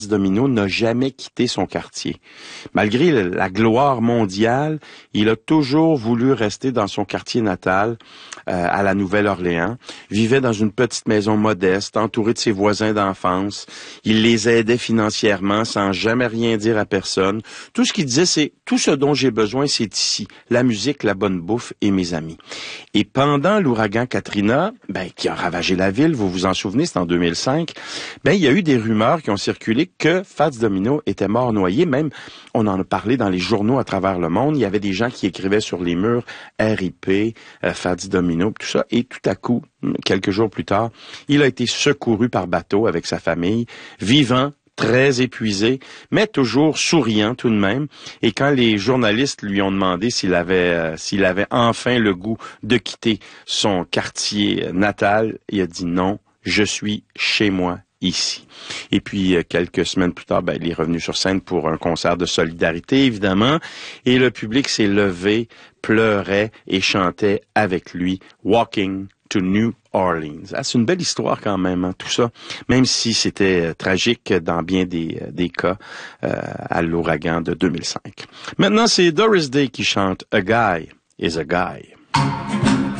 Domino n'a jamais quitté son quartier. Malgré la gloire mondiale, il a toujours voulu rester dans son quartier natal, à la Nouvelle-Orléans. Vivait dans une petite maison modeste, entouré de ses voisins d'enfance. Il les aidait financièrement sans jamais rien dire à personne. Tout ce qu'il disait, c'est « tout ce dont j'ai besoin, c'est ici. La musique, la bonne bouffe et mes amis ». Et pendant l'ouragan Katrina, qui a ravagé la ville, vous vous en souvenez, c'est en 2005, il y a eu des rumeurs qui ont circulé que Fats Domino était mort noyé. Même, on en a parlé dans les journaux à travers le monde. Il y avait des gens qui écrivaient sur les murs R.I.P., Fats Domino, tout ça. Et tout à coup, quelques jours plus tard, il a été secouru par bateau avec sa famille, vivant, très épuisé, mais toujours souriant tout de même. Et quand les journalistes lui ont demandé s'il avait enfin le goût de quitter son quartier natal, il a dit non, je suis chez moi ici. Et puis, quelques semaines plus tard, il est revenu sur scène pour un concert de solidarité, évidemment, et le public s'est levé, pleurait et chantait avec lui « Walking to New Orleans ». Ah, c'est une belle histoire quand même, hein, tout ça, même si c'était tragique dans bien des cas à l'ouragan de 2005. Maintenant, c'est Doris Day qui chante « A Guy is a Guy ».